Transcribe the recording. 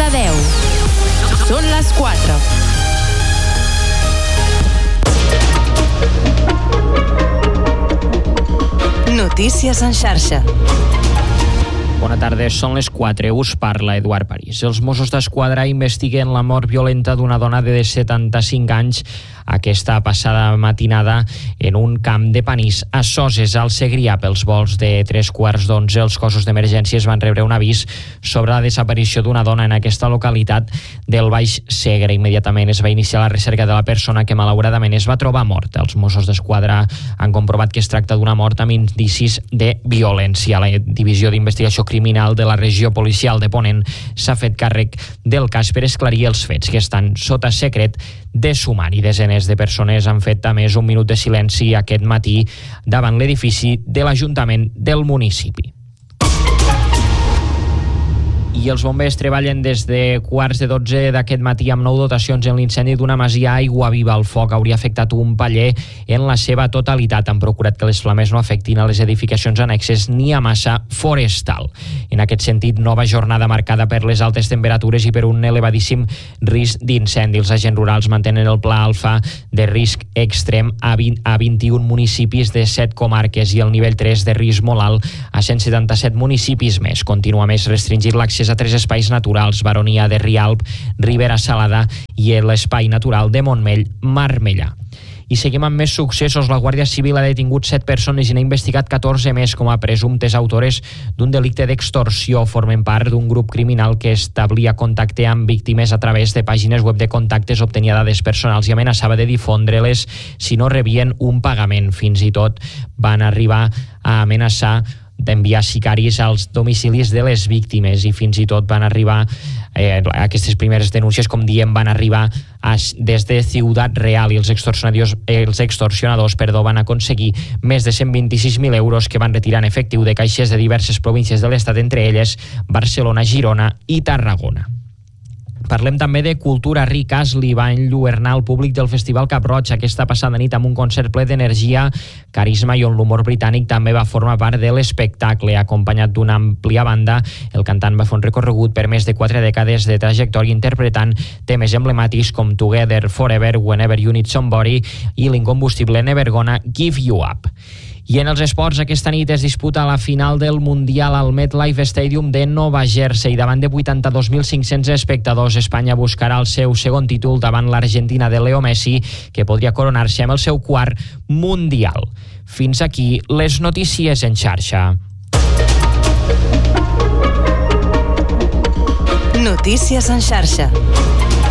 Cardedeu. Són les 4. Notícies en xarxa. Bona tarda, són les 4, us parla Eduard París. Els Mossos d'Esquadra investiguen la mort violenta d'una dona de 75 anys aquesta passada matinada en un camp de panís a Soses, al Segrià. Pels vols de 11:15, els cossos d'emergències van rebre un avís sobre la desaparició d'una dona en aquesta localitat del Baix Segre. Immediatament es va iniciar la recerca de la persona que malauradament es va trobar morta. Els Mossos d'Esquadra han comprovat que es tracta d'una mort amb indicis de violència. La Divisió d'Investigació Criminal de la Regió Policial de Ponent s'ha fet càrrec del cas per esclarir els fets, que estan sota secret de sumari. Desenes de persones han fet a més un minut de silenci aquest matí davant l'edifici de l'Ajuntament del municipi. I els bombers treballen des de 11:15 d'aquest matí amb 9 dotacions en l'incendi d'una masia a Aiguaviva. El foc hauria afectat un paller en la seva totalitat. Han procurat que les flames no afectin a les edificacions annexes ni a massa forestal. En aquest sentit, nova jornada marcada per les altes temperatures i per un elevadíssim risc d'incendi. Els agents rurals mantenen el pla alfa de risc extrem a 21 municipis de 7 comarques i el nivell 3 de risc molt alt a 177 municipis més. Continua més restringir l'accés a 3 espais naturals: Baronia de Rialb, Ribera Salada i l'espai natural de Montmell-Marmellà. I seguim amb més successos. La Guàrdia Civil ha detingut 7 persones i n'ha investigat 14 més com a presumptes autores d'un delicte d'extorsió. Formen part d'un grup criminal que establia contacte amb víctimes a través de pàgines web de contactes, obtenia dades personals i amenaçava de difondre-les si no rebien un pagament. Fins i tot van arribar a amenaçar d'enviar sicaris als domicilis de les víctimes i fins i tot van arribar aquestes primeres denúncies, com diem, van arribar des de Ciutat Real, i els extorsionadors van aconseguir més de 126.000 euros que van retirar en efectiu de caixers de diverses províncies de l'Estat, entre elles Barcelona, Girona i Tarragona. Parlem també de cultura. Rick Astley va enlluernar el públic del Festival Cap Roig aquesta passada nit amb un concert ple d'energia, carisma i on l'humor britànic també va formar part de l'espectacle. Acompanyat d'una àmplia banda, el cantant va fer un recorregut per més de 4 dècades de trajectòria interpretant temes emblemàtics com Together, Forever, Whenever You Need Somebody i l'incombustible Never Gonna Give You Up. I en els esports, aquesta nit es disputa la final del Mundial al MetLife Stadium de Nova Jersey. Davant de 82.500 espectadors, Espanya buscarà el seu segon títol davant l'Argentina de Leo Messi, que podria coronar-se amb el seu 4 Mundial. Fins aquí les notícies en xarxa. Notícies en xarxa.